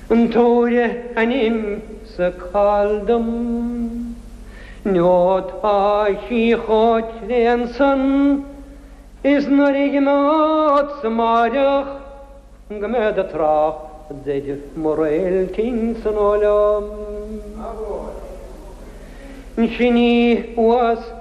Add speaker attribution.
Speaker 1: Yn tŵr anim sy caldym, Niod a chi chod yn syn, Is nyr I gymod sy mariach, Gymed y trach, Dyd mwrel ti'n syn olym. Yn syni was